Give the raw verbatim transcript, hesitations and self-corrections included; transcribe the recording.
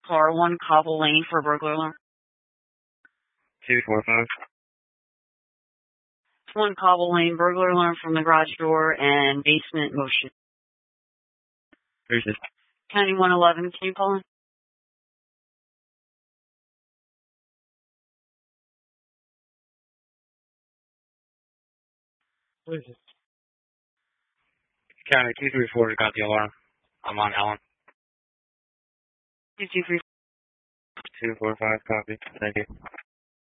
car, one Cobble Lane for burglar alarm. two four five. One Cobble Lane, burglar alarm from the garage door and basement motion. Who's this? County one eleven, can you call in? Who is this? County two three four got the alarm. I'm on Ellen. two two three. two four five, copy. Thank you.